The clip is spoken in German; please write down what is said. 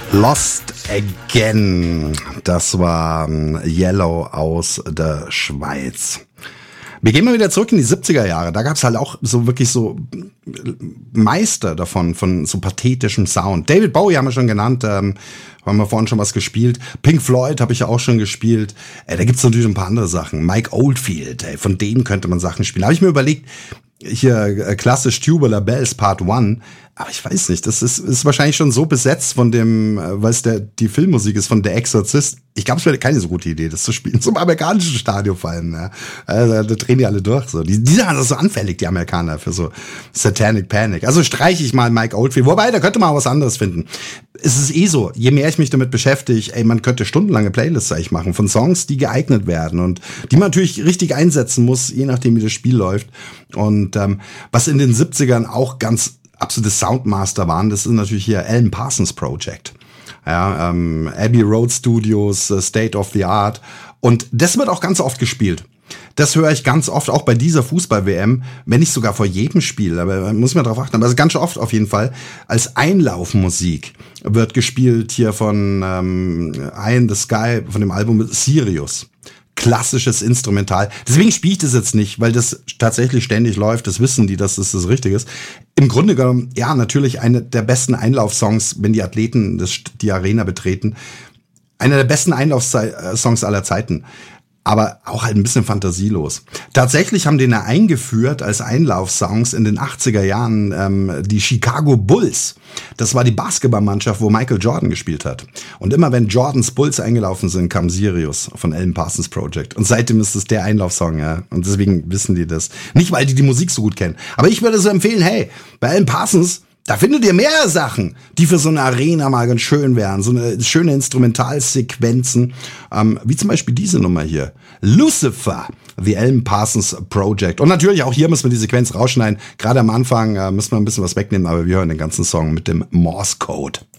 Lost Again. Das war Yellow aus der Schweiz. Wir gehen mal wieder zurück in die 70er Jahre. Da gab es halt auch so wirklich so Meister davon, von so pathetischem Sound. David Bowie haben wir schon genannt, haben wir vorhin schon was gespielt. Pink Floyd habe ich ja auch schon gespielt. Da gibt's natürlich ein paar andere Sachen. Mike Oldfield, von denen könnte man Sachen spielen. Habe ich mir überlegt, hier klassisch Tubular Bells Part 1, aber ich weiß nicht, das ist wahrscheinlich schon so besetzt von dem, weil es die Filmmusik ist von The Exorcist. Ich glaube, es wäre keine so gute Idee, das zu spielen, zum amerikanischen Stadion vor allem. Ja. Da drehen die alle durch. So. Die sind also so anfällig, die Amerikaner, für so Satanic Panic. Also streiche ich mal Mike Oldfield. Wobei, da könnte man auch was anderes finden. Es ist so, je mehr ich mich damit beschäftige, man könnte stundenlange Playlists eigentlich machen von Songs, die geeignet werden und die man natürlich richtig einsetzen muss, je nachdem, wie das Spiel läuft. Und was in den 70ern auch ganz absolute Soundmaster waren, das ist natürlich hier Alan Parsons Project. Ja, Abbey Road Studios, State of the Art. Und das wird auch ganz oft gespielt. Das höre ich ganz oft, auch bei dieser Fußball-WM, wenn nicht sogar vor jedem Spiel, aber muss man darauf achten, aber also ganz oft auf jeden Fall, als Einlaufmusik wird gespielt hier von Eye in the Sky, von dem Album Sirius. Klassisches Instrumental. Deswegen spiele ich das jetzt nicht, weil das tatsächlich ständig läuft. Das wissen die, dass das Richtige ist. Im Grunde genommen, ja, natürlich eine der besten Einlaufsongs, wenn die Athleten die Arena betreten. Einer der besten Einlaufsongs aller Zeiten. Aber auch halt ein bisschen fantasielos. Tatsächlich haben den ja eingeführt als Einlaufsongs in den 80er Jahren die Chicago Bulls. Das war die Basketballmannschaft, wo Michael Jordan gespielt hat. Und immer wenn Jordans Bulls eingelaufen sind, kam Sirius von Alan Parsons Project. Und seitdem ist es der Einlaufsong, ja. Und deswegen wissen die das. Nicht, weil die Musik so gut kennen. Aber ich würde so empfehlen, hey, bei Alan Parsons, da findet ihr mehr Sachen, die für so eine Arena mal ganz schön wären. So eine schöne Instrumentalsequenzen, wie zum Beispiel diese Nummer hier. Lucifer, The Alan Parsons Project. Und natürlich auch hier müssen wir die Sequenz rausschneiden. Gerade am Anfang müssen wir ein bisschen was wegnehmen, aber wir hören den ganzen Song mit dem Morse Code.